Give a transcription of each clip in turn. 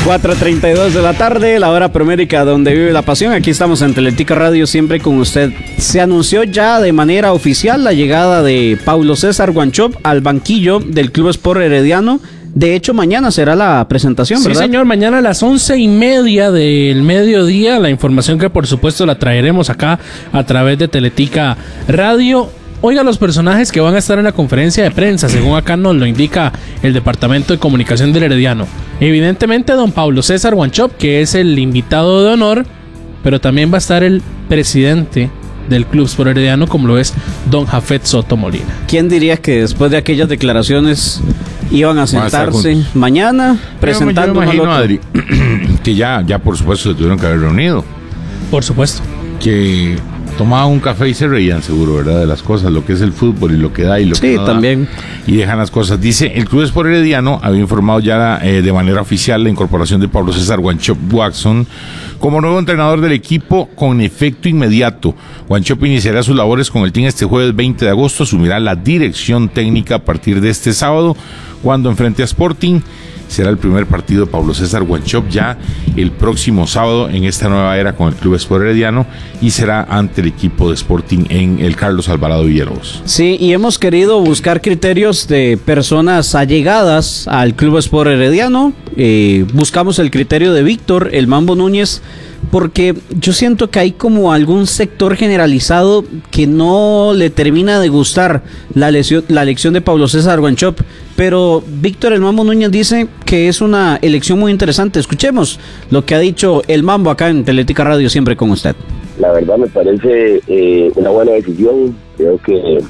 4:32 de la tarde, la hora promérica donde vive la pasión. Aquí estamos en Teletica Radio, siempre con usted. Se anunció ya de manera oficial la llegada de Paulo César Wanchope al banquillo del Club Sport Herediano. De hecho, mañana será la presentación, ¿verdad? Sí, señor, mañana a las 11:30 del mediodía. La información que por supuesto la traeremos acá a través de Teletica Radio. Oiga, los personajes que van a estar en la conferencia de prensa, según acá nos lo indica el Departamento de Comunicación del Herediano. Evidentemente, don Paulo César Wanchope, que es el invitado de honor, pero también va a estar el presidente del Club Sport Herediano, como lo es don Jafet Soto Molina. ¿Quién diría que después de aquellas declaraciones iban a sentarse mañana presentando? Yo me imagino, Adri, que ya por supuesto se tuvieron que haber reunido. Por supuesto. Que tomaban un café y se reían seguro, ¿verdad? De las cosas, lo que es el fútbol y lo que da y lo que no da. Sí, también. Y dejan las cosas. Dice, el Club Sport Herediano había informado ya de manera oficial la incorporación de Paulo César Wanchope Watson como nuevo entrenador del equipo con efecto inmediato. Wanchope iniciará sus labores con el team este jueves 20 de agosto, asumirá la dirección técnica a partir de este sábado, cuando enfrente a Sporting. Será el primer partido de Paulo César Wanchope ya el próximo sábado en esta nueva era con el Club Sport Herediano, y será ante el equipo de Sporting en el Carlos Alvarado Villalobos. Sí, y hemos querido buscar criterios de personas allegadas al Club Sport Herediano. Buscamos el criterio de Víctor, el Mambo Núñez, porque yo siento que hay como algún sector generalizado que no le termina de gustar la elección de Paulo César Wanchope, pero Víctor el Mambo Núñez dice que es una elección muy interesante. Escuchemos lo que ha dicho el Mambo acá en Teletica Radio, siempre con usted. La verdad me parece una buena decisión. Creo que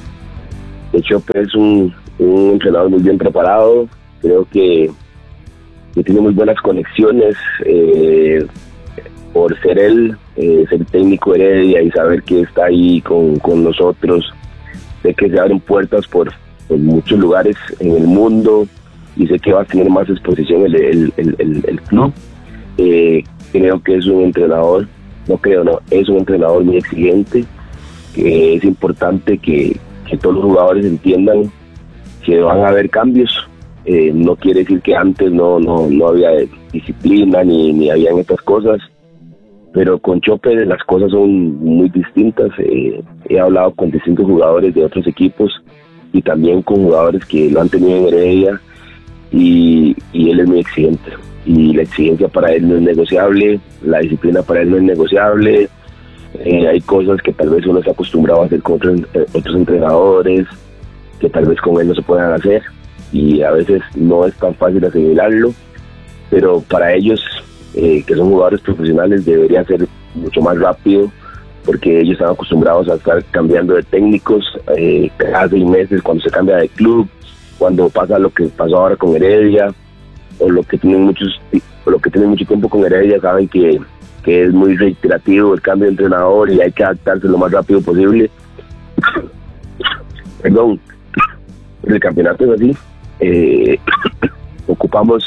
Wanchope es un entrenador muy bien preparado. Creo que tiene muy buenas conexiones, por ser él, ser técnico Heredia y saber que está ahí con nosotros, de que se abren puertas por muchos lugares en el mundo, y sé que va a tener más exposición el club. Creo que es un entrenador, es un entrenador muy exigente, que es importante que todos los jugadores entiendan que van a haber cambios. No quiere decir que antes no había disciplina ni habían estas cosas, pero con Chope las cosas son muy distintas. He hablado con distintos jugadores de otros equipos y también con jugadores que lo han tenido en Heredia, y él es muy exigente, y la exigencia para él no es negociable, la disciplina para él no es negociable. Hay cosas que tal vez uno está acostumbrado a hacer con otros entrenadores que tal vez con él no se puedan hacer, y a veces no es tan fácil asimilarlo, pero para ellos, que son jugadores profesionales, debería ser mucho más rápido, porque ellos están acostumbrados a estar cambiando de técnicos cada 6 meses, cuando se cambia de club, cuando pasa lo que pasó ahora con Heredia, o lo que tienen mucho tiempo con Heredia, saben que es muy reiterativo el cambio de entrenador y hay que adaptarse lo más rápido posible. Perdón, el campeonato es así. ocupamos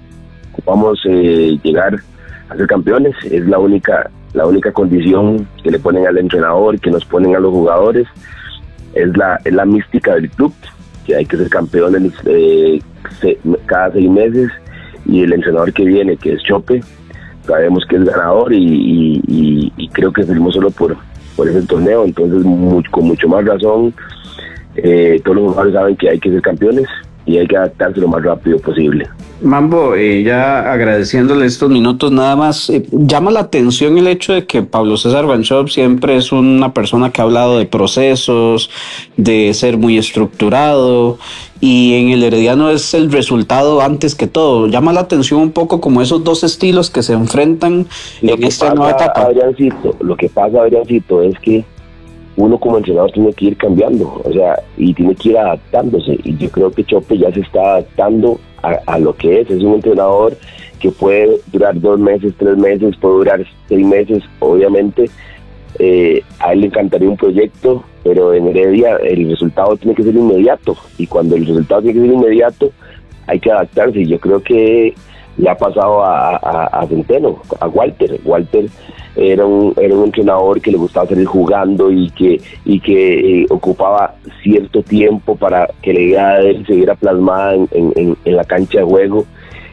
llegar a ser campeones. Es la única condición que le ponen al entrenador, que nos ponen a los jugadores. Es la mística del club, que hay que ser campeones cada 6 meses, y el entrenador que viene, que es Chope, sabemos que es ganador, y creo que firmó solo por ese torneo. Entonces con mucho más razón, todos los jugadores saben que hay que ser campeones y hay que adaptarse lo más rápido posible. Mambo, ya agradeciéndole estos minutos nada más, llama la atención el hecho de que Paulo César Wanchope siempre es una persona que ha hablado de procesos, de ser muy estructurado, y en el Herediano es el resultado antes que todo. Llama la atención un poco como esos dos estilos que se enfrentan en esta nueva etapa. Lo que pasa, Adriancito, es que uno como entrenador tiene que ir cambiando, y tiene que ir adaptándose, y yo creo que Chope ya se está adaptando a lo que es un entrenador que puede durar 2 meses, 3 meses, puede durar 6 meses. Obviamente a él le encantaría un proyecto, pero en Heredia el resultado tiene que ser inmediato, y cuando el resultado tiene que ser inmediato hay que adaptarse, y yo creo que le ha pasado a Centeno, a Walter era un entrenador que le gustaba salir jugando y que ocupaba cierto tiempo para que la idea de él se viera plasmada en la cancha de juego,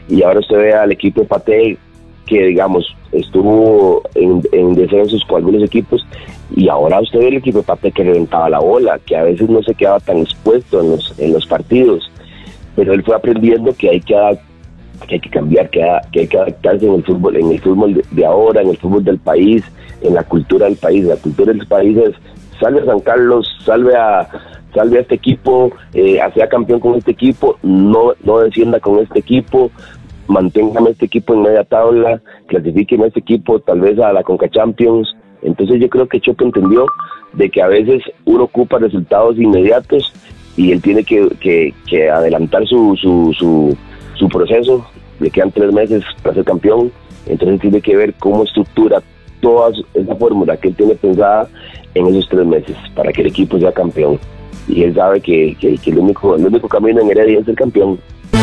y ahora usted ve al equipo de Paté, que digamos estuvo en descensos con algunos equipos, y ahora usted ve el equipo de Paté que reventaba la bola, que a veces no se quedaba tan expuesto en los partidos, pero él fue aprendiendo que hay que cambiar, que hay que adaptarse en el fútbol de ahora, en el fútbol del país, en la cultura del país. La cultura del país es: salve a San Carlos, salve a este equipo, sea campeón con este equipo, no descienda con este equipo, manténgame este equipo en media tabla, clasifiquen a este equipo tal vez a la Conca Champions. Entonces yo creo que Chopo entendió de que a veces uno ocupa resultados inmediatos y él tiene que adelantar su proceso. Le quedan 3 meses para ser campeón, entonces tiene que ver cómo estructura toda esa fórmula que él tiene pensada en esos 3 meses para que el equipo sea campeón. Y él sabe que el único camino en Heredia es el campeón.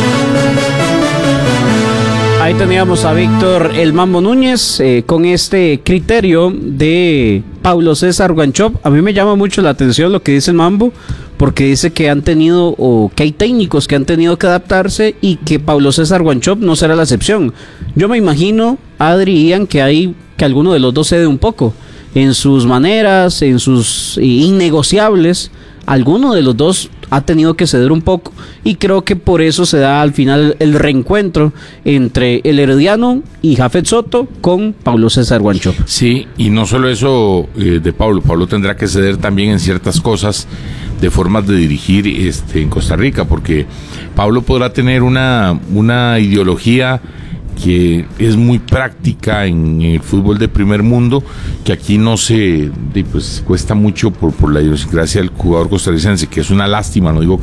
Ahí teníamos a Víctor el Mambo Núñez con este criterio de Paulo César Wanchope. A mí me llama mucho la atención lo que dice el Mambo, porque dice que que hay técnicos que han tenido que adaptarse y que Paulo César Wanchope no será la excepción. Yo me imagino, Adri y Ian, que alguno de los dos cede un poco en sus maneras, en sus innegociables. Alguno de los dos ha tenido que ceder un poco, y creo que por eso se da al final el reencuentro entre el herediano y Jafet Soto con Paulo César Wanchope. Sí, y no solo eso de Paulo tendrá que ceder también en ciertas cosas de formas de dirigir en Costa Rica, porque Paulo podrá tener una ideología que es muy práctica en el fútbol de primer mundo, que aquí no se, pues cuesta mucho por la idiosincrasia del jugador costarricense, que es una lástima, no digo que